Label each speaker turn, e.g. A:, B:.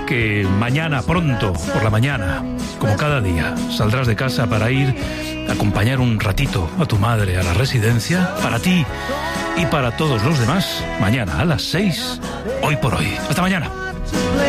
A: que mañana, pronto, por la mañana, como cada día, saldrás de casa para ir a acompañar un ratito a tu madre a la residencia, para ti y para todos los demás, mañana a las 6, hoy por hoy. Hasta mañana.